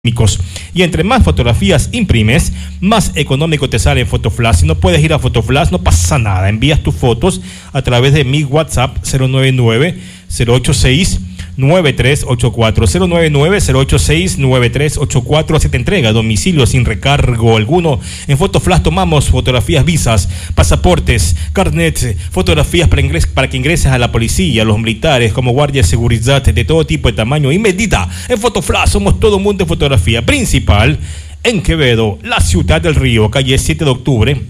Y entre más fotografías imprimes, más económico te sale en Fotoflash. Si no puedes ir a Fotoflash, no pasa nada. Envías tus fotos a través de mi WhatsApp 099-086-9384. 099-086-9384. Se te entrega a domicilio sin recargo alguno. En Fotoflash tomamos fotografías, visas, pasaportes, carnets, fotografías para que ingreses a la policía, a los militares, como guardias de seguridad de todo tipo de tamaño y medida. En Fotoflash somos todo mundo de fotografía. Principal en Quevedo, la ciudad del Río, calle 7 de octubre,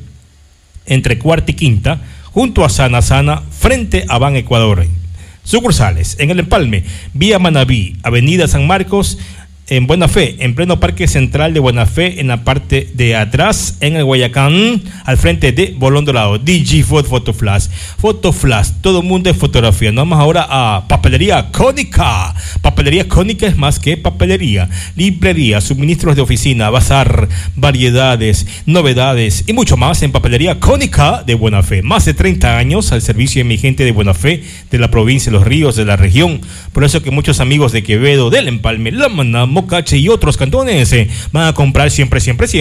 entre Cuarta y Quinta, junto a Sana Sana, frente a Ban Ecuador. Sucursales en El Empalme, vía Manabí, avenida San Marcos, en Buena Fe, en pleno Parque Central de Buena Fe, en la parte de atrás, en el Guayacán, al frente de Bolón Dorado. Digifot Fotoflash. Fotoflash, todo mundo de fotografía. Nos vamos ahora a Papelería Cónica. Papelería Cónica es más que papelería. Librería, suministros de oficina, bazar, variedades, novedades y mucho más en Papelería Cónica de Buena Fe. Más de 30 años al servicio de mi gente de Buena Fe, de la provincia de Los Ríos, de la región. Por eso que muchos amigos de Quevedo, del Empalme, La Maná, Mocache y otros cantones van a comprar siempre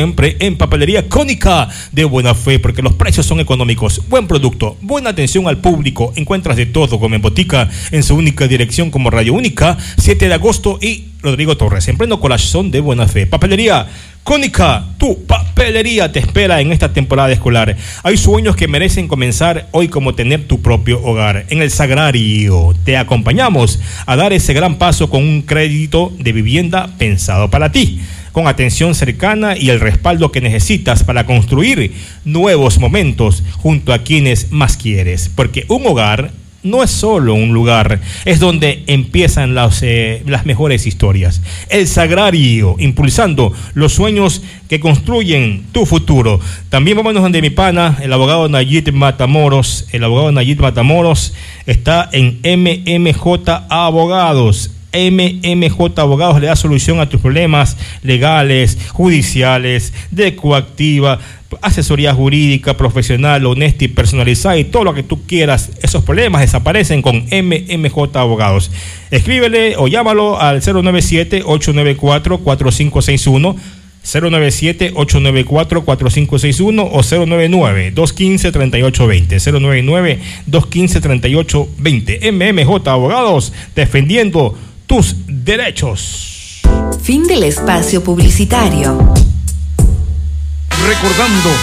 en Papelería Cónica de Buena Fe, porque los precios son económicos, buen producto, buena atención al público. Encuentras de todo como en Botica, en su única dirección como Radio Única, 7 de agosto y Rodrigo Torres, en pleno corazón de Buena Fe. Papelería Cónica, tu papelería te espera en esta temporada escolar. Hay sueños que merecen comenzar hoy, como tener tu propio hogar. En el Sagrario te acompañamos a dar ese gran paso con un crédito de vivienda pensado para ti, con atención cercana y el respaldo que necesitas para construir nuevos momentos junto a quienes más quieres. Porque un hogar no es solo un lugar, es donde empiezan las mejores historias. El Sagrario, impulsando los sueños que construyen tu futuro. También vámonos donde mi pana, el abogado Nayib Matamoros. El abogado Nayib Matamoros está en MMJ Abogados. MMJ Abogados le da solución a tus problemas legales, judiciales, de coactiva, asesoría jurídica, profesional, honesta y personalizada, y todo lo que tú quieras. Esos problemas desaparecen con MMJ Abogados. Escríbele o llámalo al 097-894-4561, 097-894-4561 o 099-215-3820, 099-215-3820. MMJ Abogados, defendiendo tus derechos. Fin del espacio publicitario. Recordando